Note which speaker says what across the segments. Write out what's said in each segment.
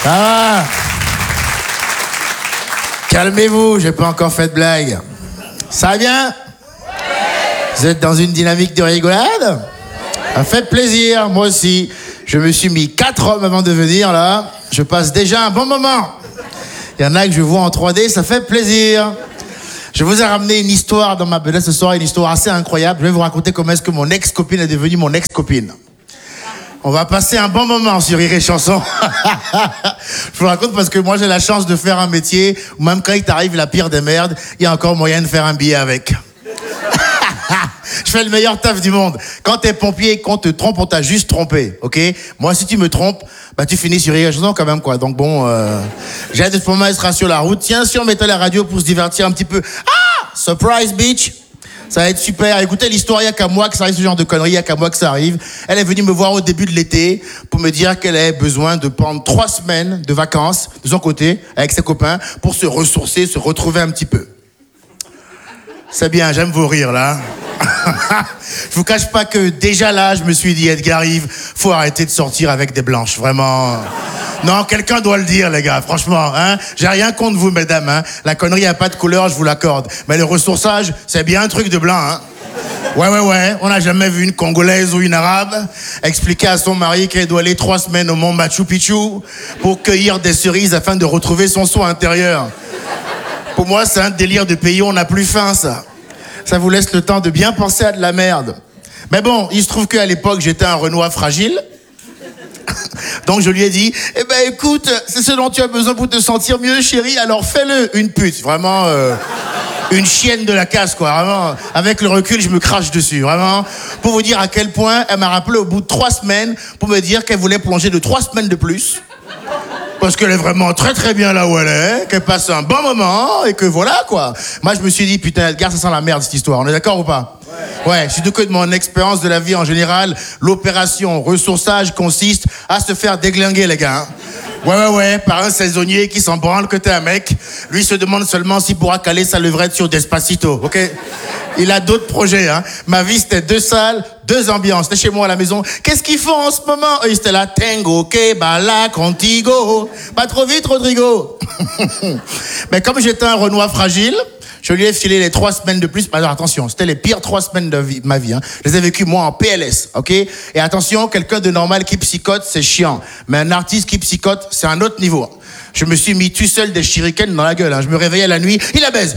Speaker 1: Ça va? Calmez-vous, j'ai pas encore fait de blague. Ça va bien? Vous êtes dans une dynamique de rigolade? Ça fait plaisir, moi aussi. Je me suis mis 4 hommes avant de venir, là. Je passe déjà un bon moment. Il y en a que je vois en 3D, ça fait plaisir. Je vous ai ramené une histoire dans ma bedaine ce soir, une histoire assez incroyable. Je vais vous raconter comment est-ce que mon ex-copine est devenue mon ex-copine. On va passer un bon moment sur Rire et Chanson. Je vous raconte parce que moi j'ai la chance de faire un métier où même quand il t'arrive la pire des merdes, il y a encore moyen de faire un billet avec. Je fais le meilleur taf du monde. Quand t'es pompier et qu'on te trompe, on t'a juste trompé, ok? Moi, si tu me trompes, bah tu finis sur Rire et Chanson quand même, quoi. Donc bon, j'ai hâte de ce moment sera sur la route. Tiens, si on mettait la radio pour se divertir un petit peu. Ah! Surprise, bitch! Ça va être super. Écoutez l'histoire, il n'y a qu'à moi que ça arrive, ce genre de conneries, il n'y a qu'à moi que ça arrive. Elle est venue me voir au début de l'été pour me dire qu'elle avait besoin de prendre 3 semaines de vacances de son côté, avec ses copains, pour se ressourcer, se retrouver un petit peu. C'est bien, j'aime vos rires, là. Je vous cache pas que déjà là, je me suis dit, Edgar Yves, faut arrêter de sortir avec des blanches, vraiment. Non, quelqu'un doit le dire, les gars, franchement, hein. J'ai rien contre vous, mesdames, hein. La connerie a pas de couleur, je vous l'accorde. Mais le ressourçage, c'est bien un truc de blanc, hein. Ouais, on n'a jamais vu une Congolaise ou une Arabe expliquer à son mari qu'elle doit aller 3 semaines au mont Machu Picchu pour cueillir des cerises afin de retrouver son soi intérieur. Pour moi, c'est un délire de pays où on n'a plus faim, ça. Ça vous laisse le temps de bien penser à de la merde. Mais bon, il se trouve qu'à l'époque, j'étais un Renoir fragile. Donc je lui ai dit, eh ben écoute, c'est ce dont tu as besoin pour te sentir mieux, chérie, alors fais-le. Une pute, vraiment une chienne de la casse, quoi. Vraiment, avec le recul, je me crache dessus, vraiment. Pour vous dire à quel point elle m'a rappelé au bout de 3 semaines pour me dire qu'elle voulait plonger de 3 semaines de plus. Parce qu'elle est vraiment très très bien là où elle est, qu'elle passe un bon moment et que voilà quoi. Moi je me suis dit putain Edgar ça sent la merde cette histoire, on est d'accord ou pas? Ouais, surtout que de mon expérience de la vie en général, l'opération ressourçage consiste à se faire déglinguer les gars. Ouais, par un saisonnier qui s'en branle que t'es un mec. Lui se demande seulement s'il pourra caler sa levrette sur Despacito, ok? Il a d'autres projets, hein. Ma vie, c'était 2 salles, 2 ambiances. C'était chez moi à la maison. Qu'est-ce qu'ils font en ce moment? Ils étaient là, tango, que bala, contigo. Pas trop vite, Rodrigo. Mais comme j'étais un Renoir fragile, je lui ai filé les 3 semaines de plus. Alors attention, c'était les pires 3 semaines de ma vie. Hein. Je les ai vécues moi en PLS, ok? Et attention, quelqu'un de normal qui psychote, c'est chiant. Mais un artiste qui psychote, c'est un autre niveau. Je me suis mis tout seul des shurikens dans la gueule. Hein. Je me réveillais la nuit, il la baise.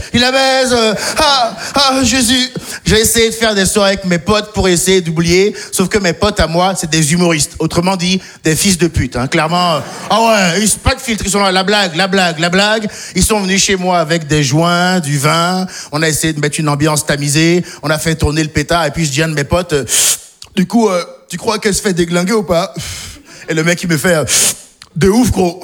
Speaker 1: Jésus. J'ai essayé de faire des soirées avec mes potes pour essayer d'oublier. Sauf que mes potes à moi, c'est des humoristes. Autrement dit, des fils de pute. Hein. Clairement, pas de filtre. Ils sont là, la blague. Ils sont venus chez moi avec des joints, du vin. On a essayé de mettre une ambiance tamisée. On a fait tourner le pétard. Et puis je dis à un de mes potes, du coup, tu crois qu'elle se fait déglinguer ou pas? Et le mec, il me fait, de ouf, gros.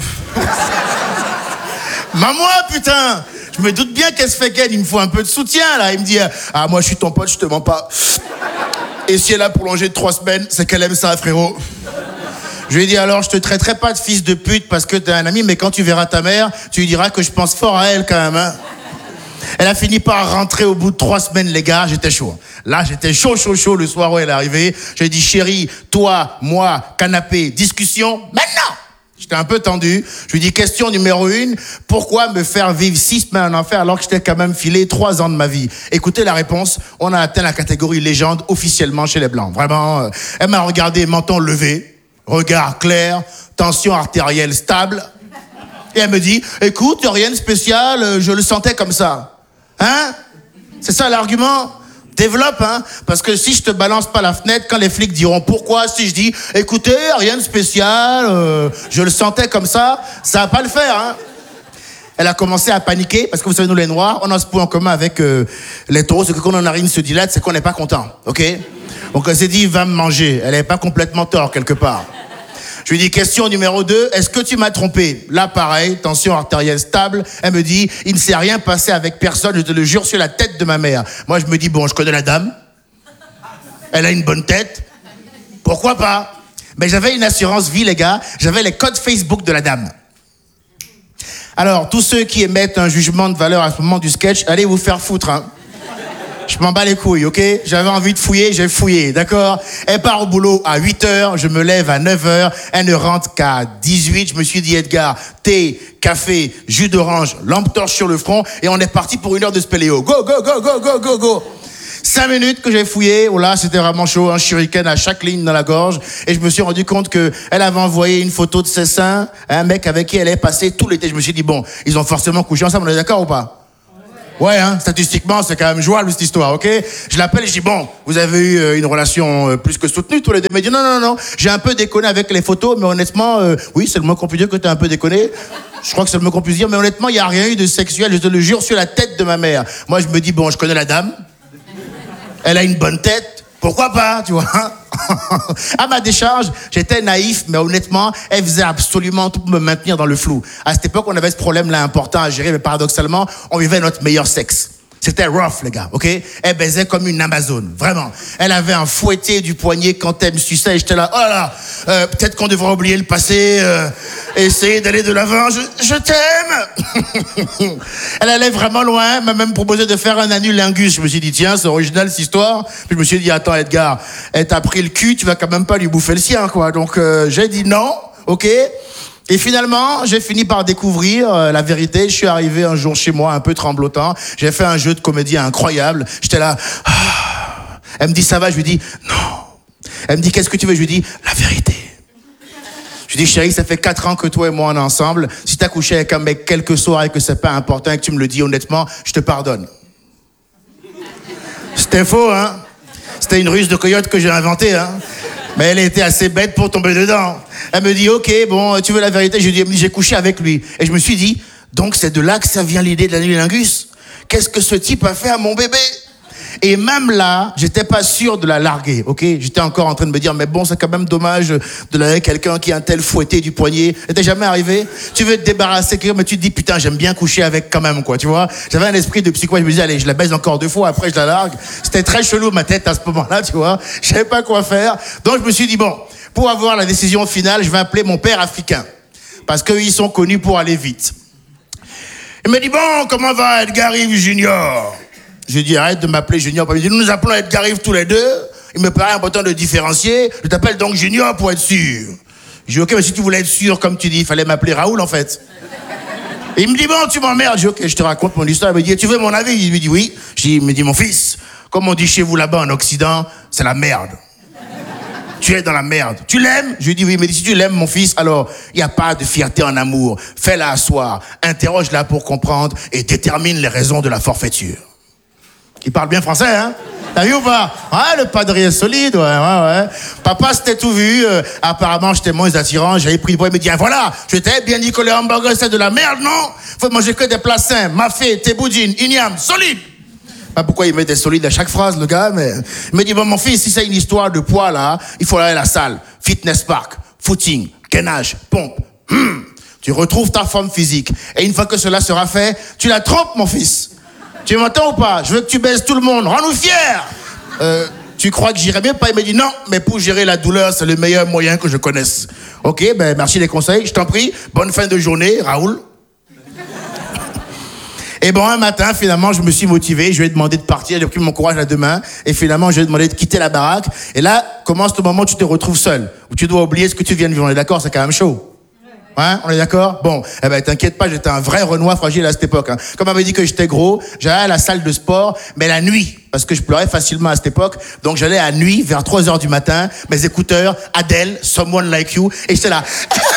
Speaker 1: Maman, putain! Je me doute bien qu'elle se fait ken, il me faut un peu de soutien, là. Il me dit, moi, je suis ton pote, je te mens pas. Et si elle a prolongé de 3 semaines, c'est qu'elle aime ça, frérot. Je lui ai dit, alors, je te traiterai pas de fils de pute parce que t'es un ami, mais quand tu verras ta mère, tu lui diras que je pense fort à elle, quand même, hein. Elle a fini par rentrer au bout de 3 semaines, les gars, j'étais chaud. Là, j'étais chaud le soir où elle est arrivée. J'ai dit, chérie, toi, moi, canapé, discussion, maintenant! J'étais un peu tendu. Je lui dis, question numéro 1, pourquoi me faire vivre 6 semaines en enfer alors que j'étais quand même filé 3 ans de ma vie? Écoutez la réponse, on a atteint la catégorie légende officiellement chez les Blancs. Vraiment, elle m'a regardé, menton levé, regard clair, tension artérielle stable. Et elle me dit, écoute, rien de spécial, je le sentais comme ça. Hein? C'est ça l'argument? Développe, hein, parce que si je te balance pas la fenêtre, quand les flics diront pourquoi, si je dis, écoutez, rien de spécial, je le sentais comme ça va pas le faire, hein. Elle a commencé à paniquer, parce que vous savez, nous les Noirs, on a ce point en commun avec les taureaux, c'est que quand nos narines se dilatent, c'est qu'on n'est pas content, ok? Donc elle s'est dit, va me manger, elle n'avait pas complètement tort quelque part. Je lui dis, question numéro 2, est-ce que tu m'as trompé? Là, pareil, tension artérielle stable. Elle me dit, il ne s'est rien passé avec personne, je te le jure sur la tête de ma mère. Moi, je me dis, bon, je connais la dame. Elle a une bonne tête. Pourquoi pas? Mais j'avais une assurance vie, les gars. J'avais les codes Facebook de la dame. Alors, tous ceux qui émettent un jugement de valeur à ce moment du sketch, allez vous faire foutre, hein. Je m'en bats les couilles, ok? J'avais envie de fouiller, j'ai fouillé, d'accord? Elle part au boulot à 8h, je me lève à 9h, elle ne rentre qu'à 18h. Je me suis dit, Edgar, thé, café, jus d'orange, lampe torche sur le front, et on est parti pour 1 heure de spéléo. Go, go, go, go, go, go, go! 5 minutes que j'ai fouillé, oh là, c'était vraiment chaud, un shuriken à chaque ligne dans la gorge, et je me suis rendu compte que elle avait envoyé une photo de ses seins à un mec avec qui elle est passée tout l'été. Je me suis dit, bon, ils ont forcément couché ensemble, on est d'accord ou pas? Ouais, hein, statistiquement, c'est quand même jouable cette histoire, ok? Je l'appelle et je dis, bon, vous avez eu une relation plus que soutenue tous les deux. Il me dit, non, j'ai un peu déconné avec les photos, mais honnêtement, oui, c'est le mot qu'on peut dire que t'as un peu déconné. Je crois que c'est le mot qu'on peut dire, mais honnêtement, il n'y a rien eu de sexuel, je te le jure, sur la tête de ma mère. Moi, je me dis, bon, je connais la dame, elle a une bonne tête, pourquoi pas, tu vois? À ma décharge, j'étais naïf, mais honnêtement, elle faisait absolument tout pour me maintenir dans le flou. À cette époque, on avait ce problème-là important à gérer, mais paradoxalement, on vivait notre meilleur sexe. C'était rough, les gars, ok? Elle baisait comme une Amazone, vraiment. Elle avait un fouetté du poignet quand elle me suçait, et j'étais là, oh là, peut-être qu'on devrait oublier le passé, essayer d'aller de l'avant, je t'aime. Elle allait vraiment loin, m'a même proposé de faire un anulingus. Je me suis dit, tiens, c'est original cette histoire. Puis je me suis dit, attends, Edgar, elle t'a pris le cul, tu vas quand même pas lui bouffer le sien, quoi. Donc j'ai dit non, ok? Et finalement, j'ai fini par découvrir la vérité. Je suis arrivé un jour chez moi un peu tremblotant. J'ai fait un jeu de comédie incroyable. J'étais là. Elle me dit, ça va? Je lui dis, non. Elle me dit, qu'est-ce que tu veux? Je lui dis, la vérité. Je lui dis, chérie, ça fait 4 ans que toi et moi on est ensemble. Si t'as couché avec un mec quelques soirs et que c'est pas important et que tu me le dis honnêtement, je te pardonne. C'était faux, hein? C'était une ruse de coyote que j'ai inventée, hein? Mais elle était assez bête pour tomber dedans. Elle me dit, ok, bon, tu veux la vérité? Je lui dis, j'ai couché avec lui. Et je me suis dit, donc c'est de là que ça vient l'idée de l'anulingus. Qu'est-ce que ce type a fait à mon bébé? Et même là, j'étais pas sûr de la larguer, ok? J'étais encore en train de me dire, mais bon, c'est quand même dommage de larguer quelqu'un qui a un tel fouetté du poignet. Ça t'est jamais arrivé? Tu veux te débarrasser, mais tu te dis, putain, j'aime bien coucher avec quand même, quoi, tu vois? J'avais un esprit de psycho, je me disais, allez, je la baise encore 2 fois, après je la largue. C'était très chelou ma tête à ce moment-là, tu vois? Je savais pas quoi faire. Donc je me suis dit, bon, pour avoir la décision finale, je vais appeler mon père africain. Parce qu'ils sont connus pour aller vite. Il me dit, bon, comment va Edgar Yves Junior? Je lui dis, arrête de m'appeler Junior. Il me dit, nous appelons Edgar Yves tous les deux. Il me paraît important de différencier. Je t'appelle donc Junior pour être sûr. Je dis, ok, mais si tu voulais être sûr, comme tu dis, il fallait m'appeler Raoul, en fait. Et il me dit, bon, tu m'emmerdes. Je dis, ok, je te raconte mon histoire. Il me dit, tu veux mon avis? Il me dit, oui. Il me dit, mon fils, comme on dit chez vous là-bas en Occident, c'est la merde. Tu es dans la merde. Tu l'aimes? Je lui dis oui, mais si tu l'aimes, mon fils, alors il n'y a pas de fierté en amour. Fais-la asseoir, interroge-la pour comprendre et détermine les raisons de la forfaiture. Il parle bien français, hein? T'as vu ou pas? Ouais, le padré est solide, ouais. Papa, c'était tout vu. Apparemment, j'étais moins attirant. J'avais pris le poids. Il me dit, ah, voilà, je t'ai bien dit que les hamburgers, c'est de la merde, non? Faut manger que des plats sains, mafé, téboudine, igname, solide. Pas pourquoi il met des solides à chaque phrase, le gars, mais il me dit, bon, mon fils, si c'est une histoire de poids, là, il faut aller à la salle. Fitness park, footing, gainage, pompe. Tu retrouves ta forme physique. Et une fois que cela sera fait, tu la trompes, mon fils. Tu m'entends ou pas? Je veux que tu baises tout le monde. Rends-nous fiers. Tu crois que j'irais bien? Pas. Il me dit non, mais pour gérer la douleur, c'est le meilleur moyen que je connaisse. Ok, ben merci des conseils. Je t'en prie. Bonne fin de journée, Raoul. Et bon, un matin, finalement, je me suis motivé. Je lui ai demandé de partir. J'ai pris mon courage à 2 mains. Et finalement, je lui ai demandé de quitter la baraque. Et là, commence le moment où tu te retrouves seul. Où tu dois oublier ce que tu viens de vivre. On est d'accord? C'est quand même chaud. Hein, on est d'accord? Bon, eh ben t'inquiète pas, j'étais un vrai Renoir fragile à cette époque. Hein. Comme on m'avait dit que j'étais gros, j'allais à la salle de sport, mais la nuit, parce que je pleurais facilement à cette époque. Donc j'allais à nuit, vers 3h du matin, mes écouteurs, Adele, Someone Like You, et j'étais là.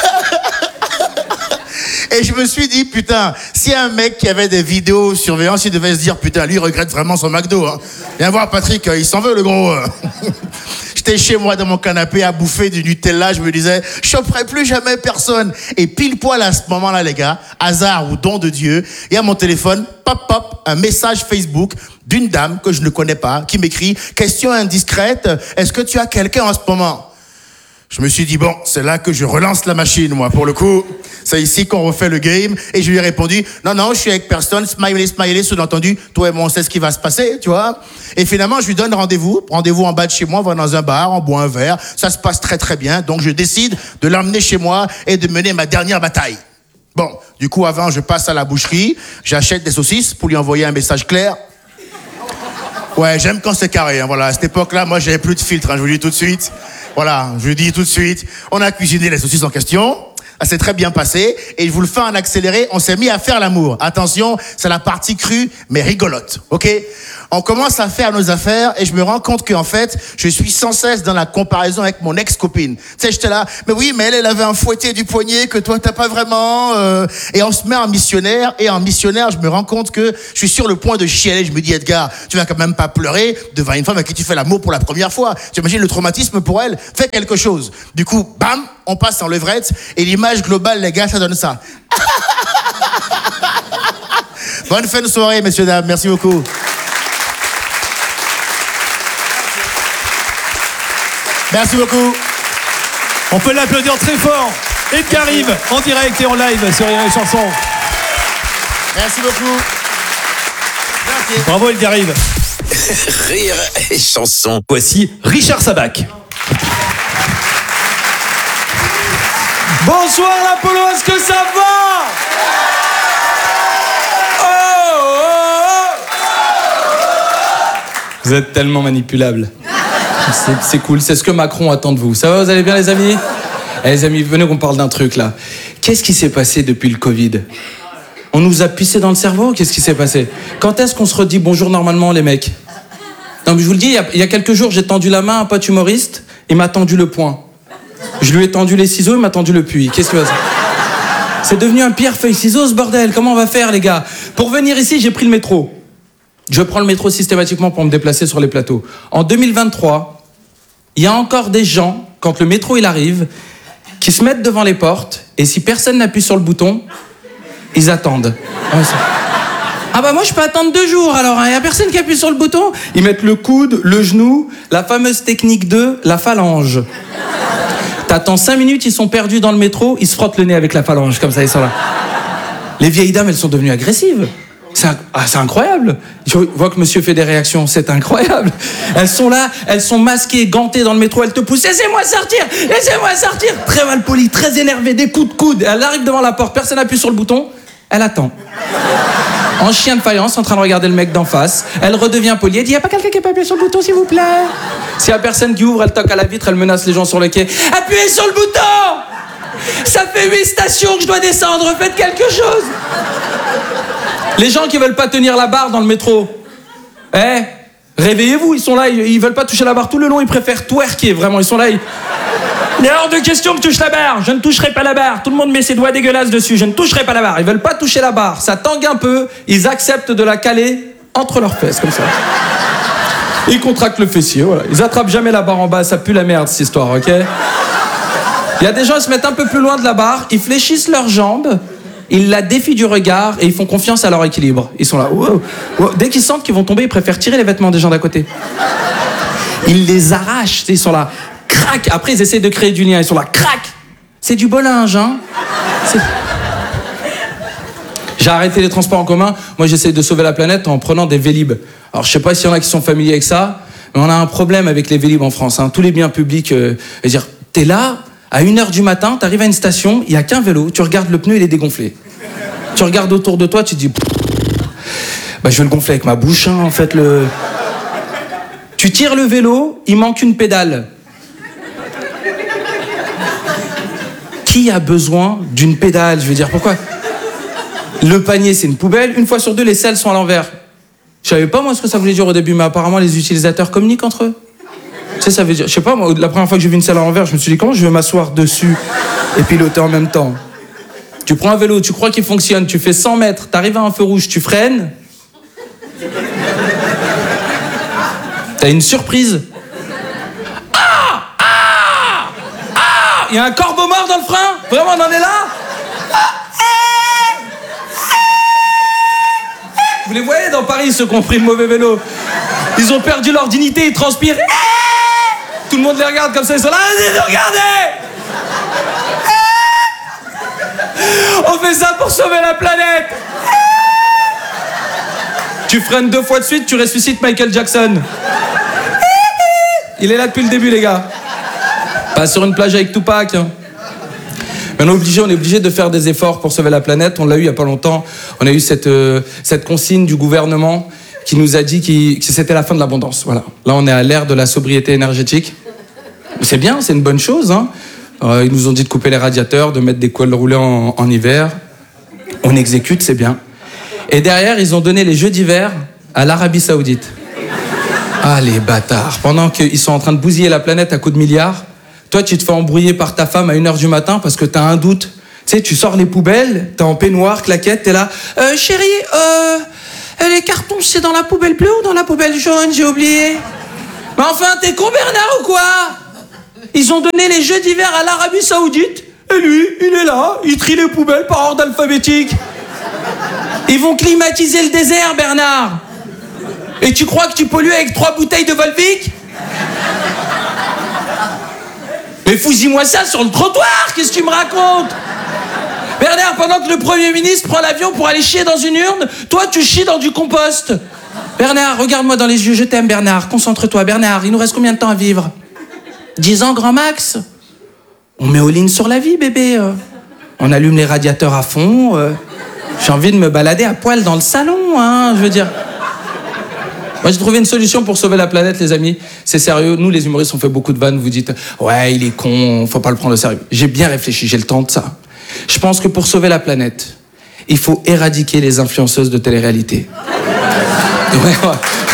Speaker 1: Et je me suis dit, putain, si un mec qui avait des vidéos surveillance, il devait se dire, putain, lui, il regrette vraiment son McDo. Hein. Viens voir Patrick, il s'en veut, le gros. J'étais chez moi dans mon canapé à bouffer du Nutella, je me disais, je choperai plus jamais personne. Et pile poil à ce moment-là, les gars, hasard ou don de Dieu, il y a mon téléphone, pop, un message Facebook d'une dame que je ne connais pas, qui m'écrit, question indiscrète, est-ce que tu as quelqu'un en ce moment? Je me suis dit, bon, c'est là que je relance la machine, moi, pour le coup. C'est ici qu'on refait le game. Et je lui ai répondu, non, je suis avec personne, smiley, sous-entendu, toi et moi, on sait ce qui va se passer, tu vois. Et finalement, je lui donne rendez-vous en bas de chez moi, on va dans un bar, on boit un verre, ça se passe très très bien. Donc je décide de l'emmener chez moi et de mener ma dernière bataille. Bon, du coup, avant, je passe à la boucherie, j'achète des saucisses pour lui envoyer un message clair. Ouais, j'aime quand c'est carré. Hein, voilà, à cette époque-là, moi, j'avais plus de filtre. Hein, je vous le dis tout de suite. Voilà, je vous le dis tout de suite. On a cuisiné les saucisses en question. Ça s'est très bien passé. Et je vous le fais en accéléré. On s'est mis à faire l'amour. Attention, c'est la partie crue, mais rigolote. Ok? On commence à faire nos affaires et je me rends compte qu'en fait, je suis sans cesse dans la comparaison avec mon ex-copine. Tu sais, j'étais là, mais oui, mais elle avait un fouetté du poignet que toi, t'as pas vraiment. Et on se met en missionnaire. Et en missionnaire, je me rends compte que je suis sur le point de chialer. Je me dis, Edgar, tu vas quand même pas pleurer devant une femme avec qui tu fais l'amour pour la première fois. Tu imagines le traumatisme pour elle? Fais quelque chose. Du coup, bam, on passe en levrette. Et l'image globale, les gars, ça donne ça. Bonne fin de soirée, messieurs, dames. Merci beaucoup. Merci beaucoup.
Speaker 2: On peut l'applaudir très fort. Edgar arrive en direct et en live sur Rire et Chanson.
Speaker 1: Merci beaucoup. Merci.
Speaker 2: Bravo Edgar arrive.
Speaker 3: Rire et Chanson.
Speaker 2: Voici Richard Sabac. Bonsoir l'Apollo, est-ce que ça va? Vous êtes tellement manipulable. C'est cool, c'est ce que Macron attend de vous. Ça va, vous allez bien les amis? Les amis, venez qu'on parle d'un truc là. Qu'est-ce qui s'est passé depuis le Covid? On nous a pissé dans le cerveau? Qu'est-ce qui s'est passé? Quand est-ce qu'on se redit bonjour normalement les mecs? Non mais je vous le dis, il y a quelques jours, j'ai tendu la main à un pote humoriste, il m'a tendu le poing. Je lui ai tendu les ciseaux, il m'a tendu le puits. Qu'est-ce que c'est? C'est devenu un pierre-feuille-ciseaux ce bordel, comment on va faire les gars? Pour venir ici, j'ai pris le métro. Je prends le métro systématiquement pour me déplacer sur les plateaux. En 2023, il y a encore des gens, quand le métro il arrive, qui se mettent devant les portes, et si personne n'appuie sur le bouton, ils attendent. Ah bah moi je peux attendre 2 jours alors, il n'y a personne qui appuie sur le bouton. Ils mettent le coude, le genou, la fameuse technique de la phalange. T'attends 5 minutes, ils sont perdus dans le métro, ils se frottent le nez avec la phalange, comme ça ils sont là. Les vieilles dames, elles sont devenues agressives. C'est incroyable. Je vois que monsieur fait des réactions, c'est incroyable. Elles sont là, elles sont masquées, gantées dans le métro, elles te poussent. Laissez-moi sortir, laissez-moi sortir. Très mal poli, très énervé, des coups de coude. Elle arrive devant la porte, personne n'appuie sur le bouton, elle attend. En chien de faïence, en train de regarder le mec d'en face. Elle redevient polie, elle dit, y a pas quelqu'un qui peut appuyer sur le bouton s'il vous plaît? S'il y a personne qui ouvre, elle toque à la vitre, elle menace les gens sur le quai. Appuyez sur le bouton! Ça fait 8 stations que je dois descendre, faites quelque chose! Les gens qui veulent pas tenir la barre dans le métro, réveillez-vous, ils sont là, ils veulent pas toucher la barre tout le long, ils préfèrent twerker, vraiment, ils sont là, il est hors de question que je touche la barre, je ne toucherai pas la barre, tout le monde met ses doigts dégueulasses dessus, je ne toucherai pas la barre, ils veulent pas toucher la barre, ça tangue un peu, ils acceptent de la caler entre leurs fesses, comme ça. Ils contractent le fessier, voilà, ils attrapent jamais la barre en bas, ça pue la merde cette histoire, ok? Il y a des gens, ils se mettent un peu plus loin de la barre, ils fléchissent leurs jambes, ils la défient du regard et ils font confiance à leur équilibre. Ils sont là, wow, wow. Dès qu'ils sentent qu'ils vont tomber, ils préfèrent tirer les vêtements des gens d'à côté. Ils les arrachent, ils sont là, crac. Après, ils essaient de créer du lien, ils sont là, crac. C'est du beau linge, hein. J'ai arrêté les transports en commun. Moi, j'essaie de sauver la planète en prenant des Vélib. Alors, je sais pas s'il y en a qui sont familiers avec ça, mais on a un problème avec les Vélib en France. Hein. Tous les biens publics, dire, t'es là. À 1h du matin, t'arrives à une station, il n'y a qu'un vélo, tu regardes le pneu, il est dégonflé. Tu regardes autour de toi, tu te dis... Bah, je vais le gonfler avec ma bouche, hein, en fait, Tu tires le vélo, il manque une pédale. Qui a besoin d'une pédale? Je veux dire, pourquoi? Le panier, c'est une poubelle. 1 fois sur 2, les selles sont à l'envers. Je savais pas, moi, ce que ça voulait dire au début, mais apparemment, les utilisateurs communiquent entre eux. Tu sais, ça veut dire, je sais pas, moi, la première fois que j'ai vu une selle à l'envers, je me suis dit, comment je vais m'asseoir dessus et piloter en même temps? Tu prends un vélo, tu crois qu'il fonctionne, tu fais 100 mètres, t'arrives à un feu rouge, tu freines. T'as une surprise. Il y a un corbeau mort dans le frein? Vraiment, on en est là? Vous les voyez dans Paris, ceux qui ont pris le mauvais vélo? Ils ont perdu leur dignité, ils transpirent. Tout le monde les regarde comme ça, ils sont là, regardez! On fait ça pour sauver la planète! Tu freines 2 fois de suite, tu ressuscites Michael Jackson. Il est là depuis le début, les gars. Pas sur une plage avec Tupac. Hein. Mais on est obligé de faire des efforts pour sauver la planète. On l'a eu il y a pas longtemps. On a eu cette consigne du gouvernement qui nous a dit que c'était la fin de l'abondance. Voilà. Là, on est à l'ère de la sobriété énergétique. C'est bien, c'est une bonne chose. Hein. Ils nous ont dit de couper les radiateurs, de mettre des cols roulés en hiver. On exécute, c'est bien. Et derrière, ils ont donné les Jeux d'hiver à l'Arabie Saoudite. Ah, les bâtards. Pendant qu'ils sont en train de bousiller la planète à coups de milliards, toi, tu te fais embrouiller par ta femme à 1h du matin parce que t'as un doute. Tu sais, tu sors les poubelles, t'es en peignoir, claquette, t'es là. Chérie, les cartons, c'est dans la poubelle bleue ou dans la poubelle jaune? J'ai oublié. Mais enfin, t'es con, Bernard, ou quoi? Ils ont donné les Jeux d'hiver à l'Arabie Saoudite. Et lui, il est là, il trie les poubelles par ordre alphabétique. Ils vont climatiser le désert, Bernard. Et tu crois que tu pollues avec 3 bouteilles de Volvic? Mais fous-y-moi ça sur le trottoir, qu'est-ce que tu me racontes? Bernard, pendant que le Premier ministre prend l'avion pour aller chier dans une urne, toi tu chies dans du compost. Bernard, regarde-moi dans les yeux, je t'aime Bernard, concentre-toi. Bernard, il nous reste combien de temps à vivre? 10 ans grand max. On met all-in sur la vie, bébé. On allume les radiateurs à fond. J'ai envie de me balader à poil dans le salon, hein, je veux dire. Moi, j'ai trouvé une solution pour sauver la planète, les amis. C'est sérieux. Nous, les humoristes, on fait beaucoup de vannes. Vous dites, ouais, il est con, faut pas le prendre au sérieux. J'ai bien réfléchi, j'ai le temps de ça. Je pense que pour sauver la planète, il faut éradiquer les influenceuses de télé-réalité. Ouais.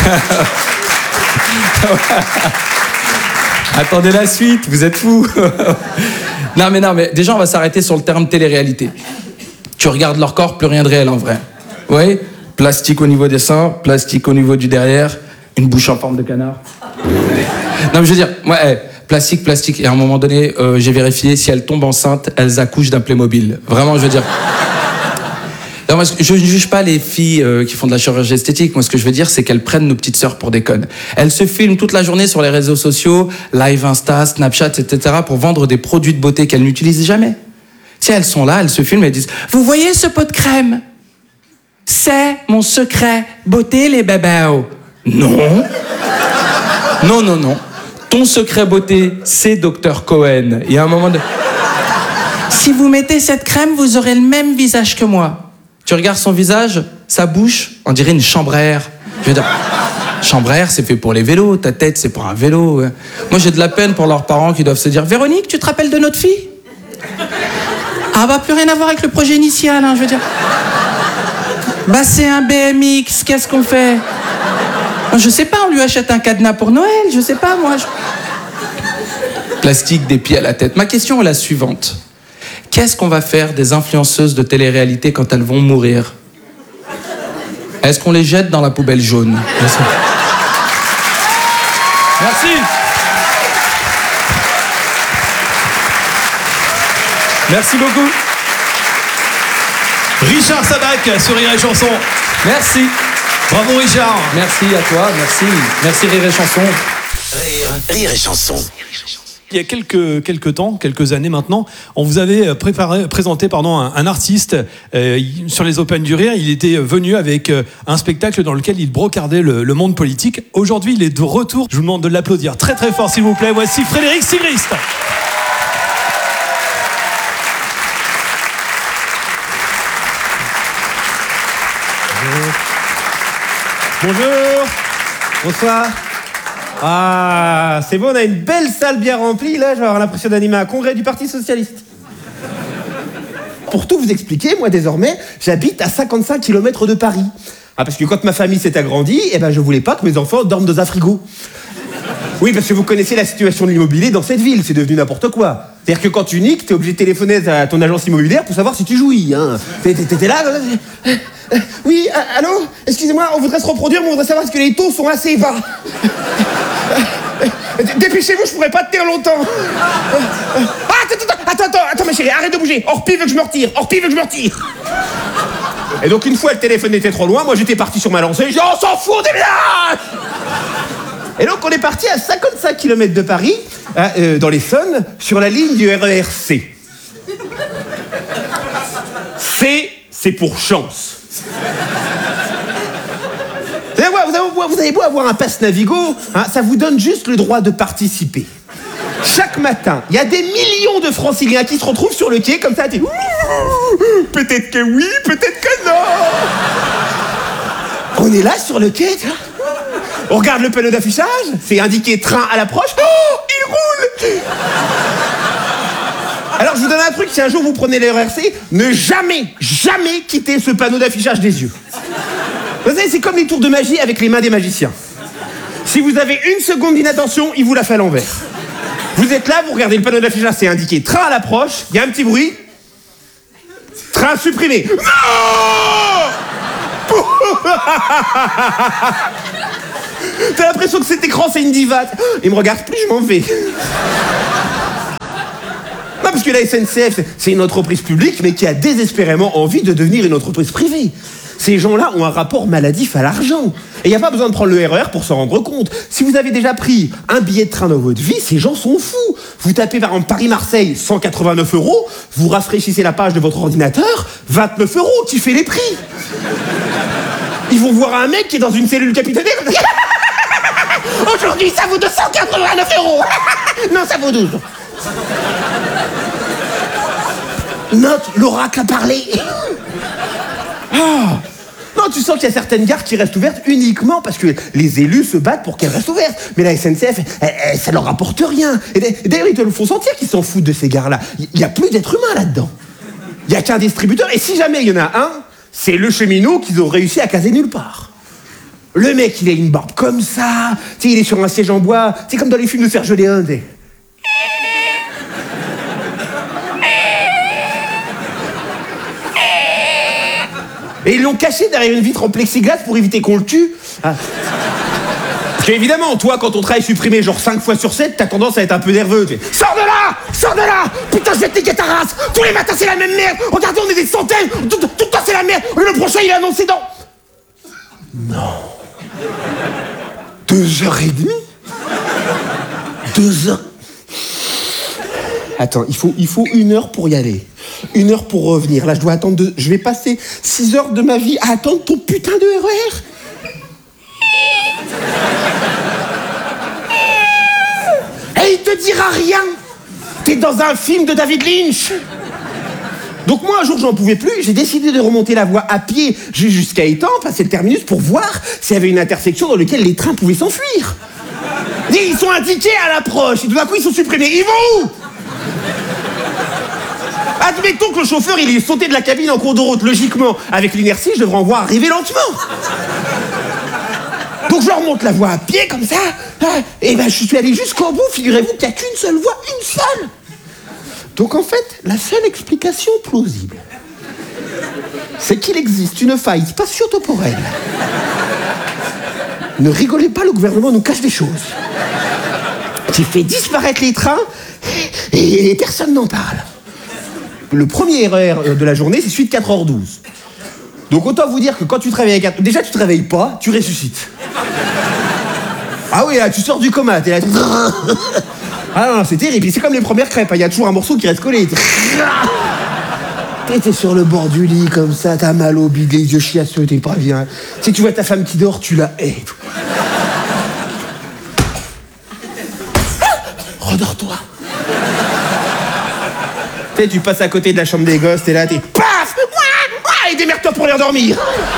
Speaker 2: Attendez la suite, vous êtes fous. Non, mais déjà, on va s'arrêter sur le terme télé-réalité. Tu regardes leur corps, plus rien de réel en vrai. Oui. Plastique au niveau des seins, plastique au niveau du derrière, une bouche en forme de canard. Non, mais je veux dire, plastique. Et à un moment donné, j'ai vérifié, si elles tombent enceintes, elles accouchent d'un Playmobil. Vraiment, je veux dire. Non, moi, je ne juge pas les filles qui font de la chirurgie esthétique. Moi, ce que je veux dire, c'est qu'elles prennent nos petites sœurs pour des connes. Elles se filment toute la journée sur les réseaux sociaux, live Insta, Snapchat, etc., pour vendre des produits de beauté qu'elles n'utilisent jamais. Tu sais, elles sont là, elles se filment et elles disent « Vous voyez ce pot de crème ? C'est mon secret beauté, les bébés. » Non. Non. Ton secret beauté, c'est Dr Cohen. Il y a un moment de... Si vous mettez cette crème, vous aurez le même visage que moi. Tu regardes son visage, sa bouche, on dirait une chambre à air. Je veux dire, chambre à air, c'est fait pour les vélos. Ta tête, c'est pour un vélo. Moi, j'ai de la peine pour leurs parents qui doivent se dire « Véronique, tu te rappelles de notre fille ?» Ah bah, plus rien à voir avec le projet initial, hein, je veux dire. Bah, c'est un BMX, qu'est-ce qu'on fait? Je sais pas, on lui achète un cadenas pour Noël, je sais pas, moi. Plastique des pieds à la tête. Ma question est la suivante. Qu'est-ce qu'on va faire des influenceuses de télé-réalité quand elles vont mourir? Est-ce qu'on les jette dans la poubelle jaune? Merci. Merci beaucoup.
Speaker 4: Richard Sabac sur Rire et Chanson.
Speaker 2: Merci.
Speaker 4: Bravo Richard.
Speaker 2: Merci à toi, merci. Merci Rire et Chanson.
Speaker 3: Rire et Chanson.
Speaker 4: Il y a quelques années maintenant, on vous avait présenté un artiste sur les Open du Rire. Il était venu avec un spectacle dans lequel il brocardait le monde politique. Aujourd'hui, il est de retour. Je vous demande de l'applaudir très très fort, s'il vous plaît. Voici Frédéric Sigrist.
Speaker 5: Bonjour. Bonsoir. Ah, c'est bon, on a une belle salle bien remplie, là, je vais avoir l'impression d'animer un congrès du Parti Socialiste. Pour tout vous expliquer, moi, désormais, j'habite à 55 km de Paris. Ah, parce que quand ma famille s'est agrandie, je voulais pas que mes enfants dorment dans un frigo. Oui, parce que vous connaissez la situation de l'immobilier dans cette ville, c'est devenu n'importe quoi. C'est-à-dire que quand tu niques, t'es obligé de téléphoner à ton agence immobilière pour savoir si tu jouis, hein. T'es là... Oui, allô? Excusez-moi, on voudrait se reproduire, mais on voudrait savoir est-ce que les taux sont assez bas. Dépêchez-vous, je pourrais pas tenir longtemps. Attends, ma chérie, arrête de bouger. Orpi veut que je me retire. Et donc, une fois, le téléphone était trop loin, moi j'étais parti sur ma lancée, on s'en fout, on déménage. Et donc, on est parti à 55 km de Paris, dans l'Essonne, sur la ligne du RER-C. C'est pour chance. Vous avez beau avoir un pass Navigo, hein, ça vous donne juste le droit de participer. Chaque matin, il y a des millions de franciliens qui se retrouvent sur le quai comme ça, peut-être que oui, peut-être que non. On est là sur le quai, tu vois. On regarde le panneau d'affichage, c'est indiqué train à l'approche. Oh, il roule. Alors je vous donne un truc, si un jour vous prenez le RERC, ne jamais quitter ce panneau d'affichage des yeux. Vous savez, c'est comme les tours de magie avec les mains des magiciens. Si vous avez une seconde d'inattention, il vous la fait à l'envers. Vous êtes là, vous regardez le panneau d'affichage, c'est indiqué train à l'approche, il y a un petit bruit. Train supprimé. Non. T'as l'impression que cet écran, c'est une diva. Il me regarde plus, je m'en vais. Non, parce que la SNCF, c'est une entreprise publique, mais qui a désespérément envie de devenir une entreprise privée. Ces gens-là ont un rapport maladif à l'argent. Et il n'y a pas besoin de prendre le RER pour s'en rendre compte. Si vous avez déjà pris un billet de train dans votre vie, ces gens sont fous. Vous tapez par exemple Paris-Marseille, 189 €, vous rafraîchissez la page de votre ordinateur, 29 €, qui fait les prix. Ils vont voir un mec qui est dans une cellule capitalisée. Aujourd'hui, ça vaut 289 €. Non, ça vaut 12. Note, l'oracle a parlé. Ah. Non, tu sens qu'il y a certaines gares qui restent ouvertes uniquement parce que les élus se battent pour qu'elles restent ouvertes. Mais la SNCF, ça leur rapporte rien. Et d'ailleurs, ils te le font sentir qu'ils s'en foutent de ces gares-là. Il n'y a plus d'êtres humains là-dedans. Il n'y a qu'un distributeur. Et si jamais il y en a un, c'est le cheminot qu'ils ont réussi à caser nulle part. Le mec, il a une barbe comme ça. Tu sais, il est sur un siège en bois. C'est comme dans les films de Serge Léon. Et ils l'ont caché derrière une vitre en plexiglas pour éviter qu'on le tue. Ah. Parce qu'évidemment, toi, quand on travaille supprimé genre 5 fois sur 7, t'as tendance à être un peu nerveux. Tu fais, sors de là! Sors de là! Putain, je vais te niquer ta race! Tous les matins, c'est la même merde! Regardez, on est des centaines! Tout le temps, c'est la merde! Le prochain, il est annoncé dans... Non. 2h30? 2 heures... Attends, il faut 1 heure pour y aller. 1 heure pour revenir. Là, je dois attendre... Je vais passer 6 heures de ma vie à attendre ton putain de RER. Et il te dira rien. T'es dans un film de David Lynch. Donc moi, un jour, j'en pouvais plus. J'ai décidé de remonter la voie à pied jusqu'à Étampes, passer le terminus pour voir s'il y avait une intersection dans laquelle les trains pouvaient s'enfuir. Ils sont indiqués à l'approche. Et tout d'un coup, ils sont supprimés. Ils vont où? Admettons que le chauffeur, il est sauté de la cabine en cours de route. Logiquement, avec l'inertie, je devrais en voir arriver lentement. Donc je remonte la voie à pied, comme ça. Et ben, je suis allé jusqu'au bout. Figurez-vous qu'il n'y a qu'une seule voie, une seule. Donc en fait, la seule explication plausible, c'est qu'il existe une faille spatio-temporelle. Ne rigolez pas, le gouvernement nous cache des choses. Qui fait disparaître les trains et personne n'en parle. Le premier RER de la journée, c'est celui de 4h12. Donc autant vous dire que quand tu te réveilles à 4... Déjà, tu te réveilles pas, tu ressuscites. Ah oui, là, tu sors du coma, t'es là... Ah non, c'est terrible. C'est comme les premières crêpes, il y a toujours un morceau qui reste collé. T'es sur le bord du lit, comme ça, t'as mal au bide, les yeux chiasseux, t'es pas bien. Si tu vois ta femme qui dort, tu la hais. Redors-toi. Tu passes à côté de la chambre des gosses, t'es là, t'es paf! Et démerde-toi pour les endormir!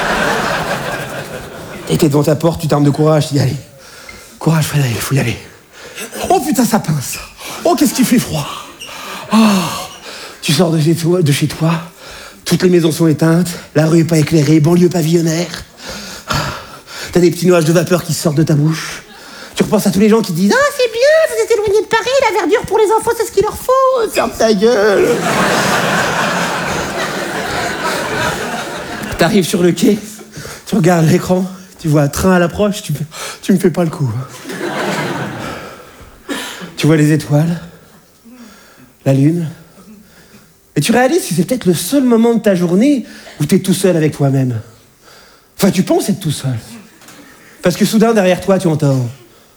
Speaker 5: Et t'es devant ta porte, tu t'armes de courage, tu dis allez, courage Frédéric, il faut y aller. Oh putain, ça pince! Oh, qu'est-ce qu'il fait froid! Oh, tu sors de chez toi, toutes les maisons sont éteintes, la rue est pas éclairée, banlieue pavillonnaire. T'as des petits nuages de vapeur qui sortent de ta bouche. Tu repenses à tous les gens qui disent « Ah, c'est bien, vous êtes éloignés de Paris, la verdure pour les enfants, c'est ce qu'il leur faut. Ferme ta gueule !» T'arrives sur le quai, tu regardes l'écran, tu vois un train à l'approche, tu me fais pas le coup. Tu vois les étoiles, la lune, et tu réalises que c'est peut-être le seul moment de ta journée où t'es tout seul avec toi-même. Enfin, tu penses être tout seul. Parce que soudain, derrière toi, tu entends...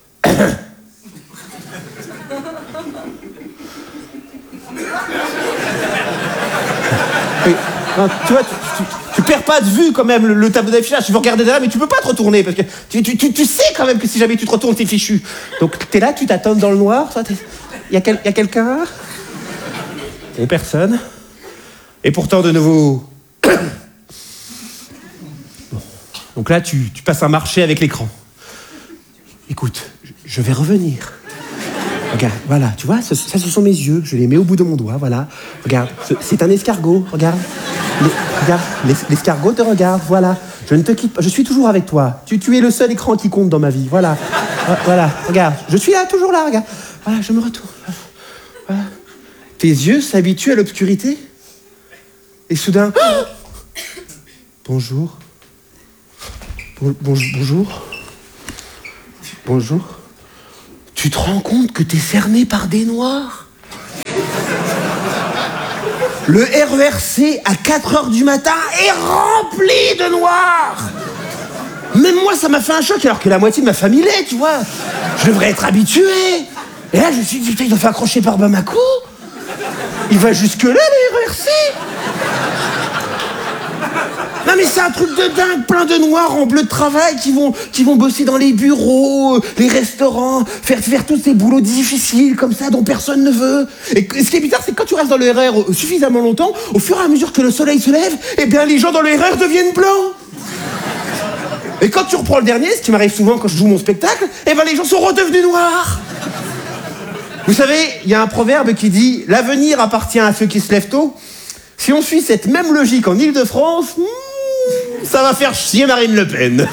Speaker 5: Non, tu vois, tu perds pas de vue quand même le tableau d'affichage. Tu veux regarder derrière, mais tu peux pas te retourner parce que tu sais quand même que si jamais tu te retournes, t'es fichu. Donc t'es là, tu t'attends dans le noir. Y a quelqu'un? Et personne. Et pourtant, de nouveau... Bon, Donc là, tu passes un marché avec l'écran. Écoute, je vais revenir. Regarde, voilà, tu vois, ça ce sont mes yeux, je les mets au bout de mon doigt, voilà. Regarde, c'est un escargot, regarde. Regarde, l'escargot te regarde, voilà. Je ne te quitte pas, je suis toujours avec toi. Tu es le seul écran qui compte dans ma vie, voilà. Voilà, regarde, je suis là, toujours là, regarde. Voilà, je me retourne. Voilà. Tes yeux s'habituent à l'obscurité. Et soudain... Oh bonjour. Bonjour. Bonjour. Tu te rends compte que t'es cerné par des noirs? Le RERC à 4h du matin est rempli de noirs. Même moi, ça m'a fait un choc alors que la moitié de ma famille l'est, tu vois. Je devrais être habitué. Et là, je me suis dit, putain, il doit faire accrocher par Bamako. Il va jusque-là, le RERC. Non mais c'est un truc de dingue, plein de noirs en bleu de travail qui vont bosser dans les bureaux, les restaurants, faire tous ces boulots difficiles comme ça dont personne ne veut. Et ce qui est bizarre, c'est que quand tu restes dans le RER suffisamment longtemps, au fur et à mesure que le soleil se lève, eh bien les gens dans le RER deviennent blancs. Et quand tu reprends le dernier, ce qui m'arrive souvent quand je joue mon spectacle, eh ben les gens sont redevenus noirs. Vous savez, il y a un proverbe qui dit « L'avenir appartient à ceux qui se lèvent tôt ». Si on suit cette même logique en Île-de-France, ça va faire chier Marine Le Pen.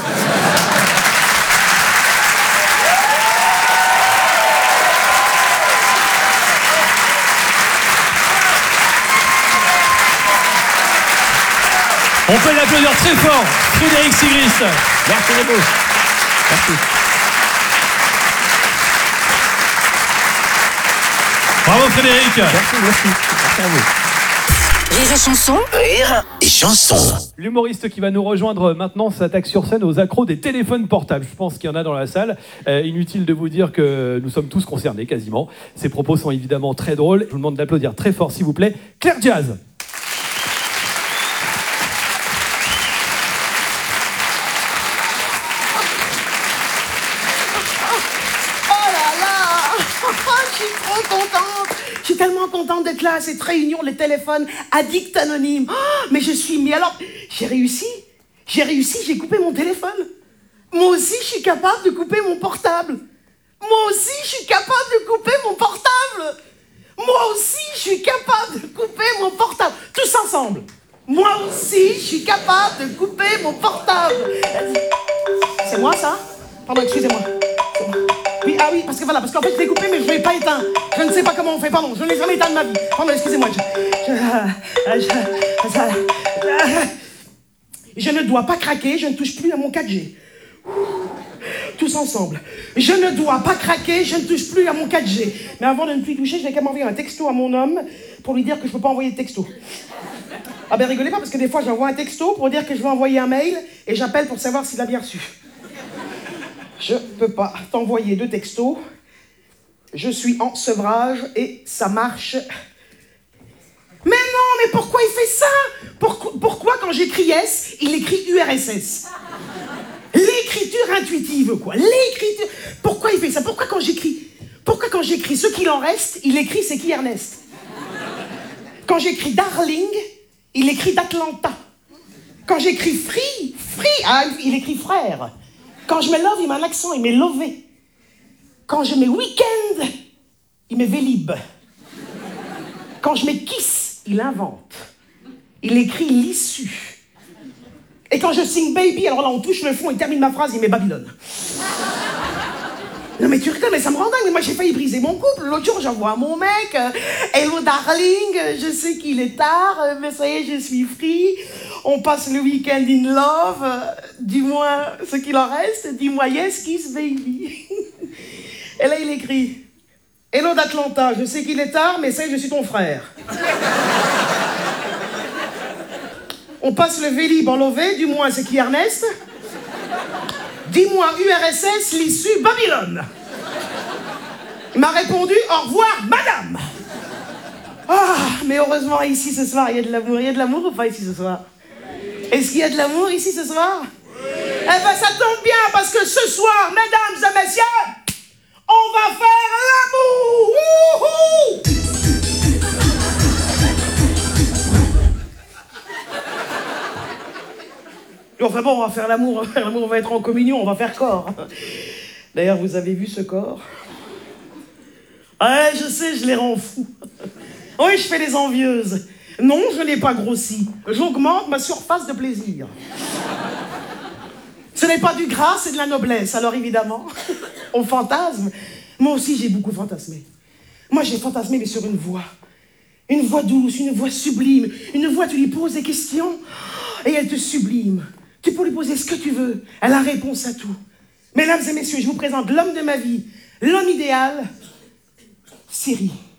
Speaker 4: On peut l'applaudir très fort, Frédéric Sigrist.
Speaker 5: Merci beaucoup. Merci.
Speaker 4: Bravo Frédéric.
Speaker 5: Merci à vous.
Speaker 6: Rire et chanson.
Speaker 3: Rire et chanson.
Speaker 4: L'humoriste qui va nous rejoindre maintenant s'attaque sur scène aux accros des téléphones portables. Je pense qu'il y en a dans la salle. Inutile de vous dire que nous sommes tous concernés quasiment. Ses propos sont évidemment très drôles. Je vous demande d'applaudir très fort s'il vous plaît. Claire Diaz.
Speaker 7: Oh là là, je suis trop contente. Je suis tellement contente d'être là à cette réunion, les téléphones addicts anonymes. Oh, mais je suis... Mais alors, j'ai réussi, j'ai coupé mon téléphone. Moi aussi, je suis capable de couper mon portable. Moi aussi, je suis capable de couper mon portable. Moi aussi, je suis capable de couper mon portable. Tous ensemble. Moi aussi, je suis capable de couper mon portable. C'est moi, ça? Pardon, excusez-moi. Oui, ah oui, parce qu'en fait, je l'ai coupé, mais je ne l'ai pas éteint. Je ne sais pas comment on fait, pardon, je ne l'ai jamais éteint de ma vie. Pardon, excusez-moi. Je ne dois pas craquer, je ne touche plus à mon 4G. Tous ensemble. Je ne dois pas craquer, je ne touche plus à mon 4G. Mais avant de ne plus toucher, je vais quand même envoyer un texto à mon homme pour lui dire que je ne peux pas envoyer de texto. Ah ben rigolez pas, parce que des fois, j'envoie un texto pour dire que je vais envoyer un mail et j'appelle pour savoir s'il a bien reçu. Je peux pas t'envoyer de texto. Je suis en sevrage et ça marche. Mais non, mais pourquoi il fait ça? Pourquoi quand j'écris S, il écrit URSS? L'écriture intuitive, quoi. L'écriture... Pourquoi il fait ça? Pourquoi quand j'écris ce qu'il en reste, il écrit c'est qui Ernest? Quand j'écris darling, il écrit d'Atlanta. Quand j'écris free, il écrit frère. Quand je mets love, il met un accent, il met lové. Quand je mets week-end, il met vélib. Quand je mets kiss, il invente. Il écrit l'issue. Et quand je signe baby, alors là on touche le fond, il termine ma phrase, il met Babylone. Non mais tu rigoles, mais ça me rend dingue. Mais moi j'ai failli briser mon couple. L'autre jour j'envoie à mon mec hello darling, je sais qu'il est tard, mais ça y est, je suis free. On passe le week-end in love. Dis-moi ce qu'il en reste. Dis-moi yes, kiss baby. Et là il écrit hello d'Atlanta, je sais qu'il est tard, mais ça y est, je suis ton frère. On passe le vélib en lové, du moins c'est qui Ernest? Dis-moi URSS, l'issue Babylone. Il m'a répondu au revoir madame. Ah, mais heureusement ici ce soir il y a de l'amour. Il y a de l'amour ou pas ici ce soir? Est-ce qu'il y a de l'amour ici ce soir? Eh ben ça tombe bien parce que ce soir, mesdames et messieurs, on va faire l'amour. Wouhou! Enfin bon, on va faire l'amour, on va être en communion, on va faire corps. D'ailleurs, vous avez vu ce corps? Ouais, je sais, je les rends fous. Oui, je fais les envieuses. Non, je n'ai pas grossi. J'augmente ma surface de plaisir. Ce n'est pas du gras, c'est de la noblesse. Alors évidemment, on fantasme. Moi aussi, j'ai beaucoup fantasmé. Moi, j'ai fantasmé, mais sur une voix. Une voix douce, une voix sublime. Une voix, tu lui poses des questions et elle te sublime. Tu peux lui poser ce que tu veux. Elle a réponse à tout. Mesdames et messieurs, je vous présente l'homme de ma vie, l'homme idéal, Siri.